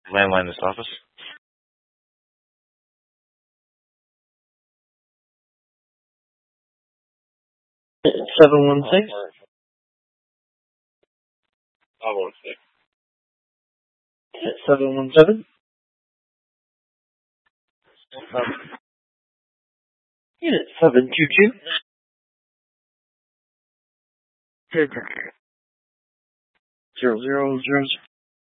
Landline this office. 716. 717. Unit 722. 0000.